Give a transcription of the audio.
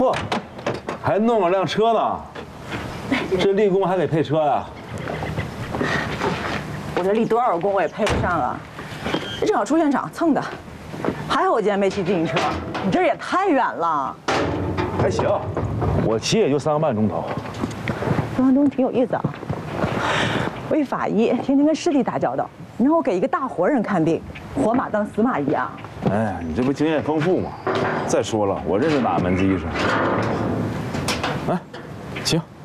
嚯，还弄了辆车呢，这立功还给配车呀？ 我这立多少功我也配不上啊！这正好出现场蹭的，还好我今天没骑自行车，你这也太远了。 还行，我骑也就3个半钟头。 3分钟挺有意思啊。我一法医，天天跟尸体打交道，你让我给一个大活人看病，活马当死马医啊！ 哎，你这不经验丰富吗？再说了，我认识哪门子医生？哎，行。